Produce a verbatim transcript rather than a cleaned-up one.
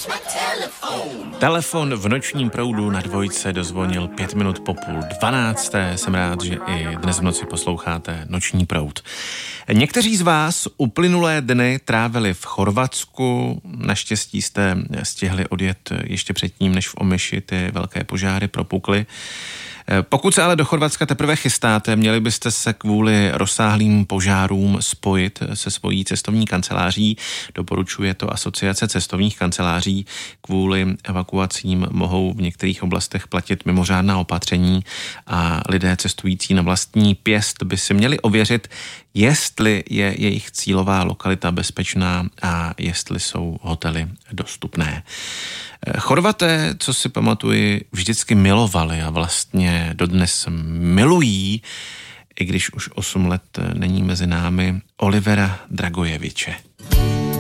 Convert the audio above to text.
Telefon v nočním proudu na dvojce dozvonil pět minut po půl dvanácté. Jsem rád, že i dnes v noci posloucháte Noční proud. Někteří z vás uplynulé dny trávili v Chorvatsku. Naštěstí jste stihli odjet ještě předtím, než v Omiši ty velké požáry propukly. Pokud se ale do Chorvatska teprve chystáte, měli byste se kvůli rozsáhlým požárům spojit se svojí cestovní kanceláří. Doporučuje to Asociace cestovních kanceláří. Kvůli evakuacím mohou v některých oblastech platit mimořádná opatření a lidé cestující na vlastní pěst by si měli ověřit, jestli je jejich cílová lokalita bezpečná a jestli jsou hotely dostupné. Chorvaté, co si pamatuji, vždycky milovali a vlastně dodnes milují, i když už osm let není mezi námi, Olivera Dragojeviče.